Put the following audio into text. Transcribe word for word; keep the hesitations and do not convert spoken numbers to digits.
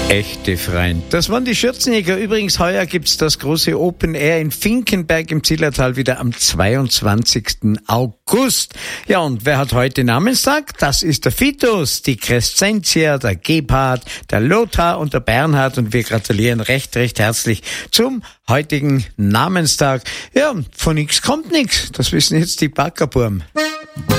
Echte Freund. Das waren die Schürzenjäger. Übrigens, heuer gibt's das große Open Air in Finkenberg im Zillertal wieder am zweiundzwanzigsten August. Ja, und wer hat heute Namenstag? Das ist der Fitus, die Crescentia, der Gebhard, der Lothar und der Bernhard. Und wir gratulieren recht, recht herzlich zum heutigen Namenstag. Ja, von nix kommt nix. Das wissen jetzt die Backerburm.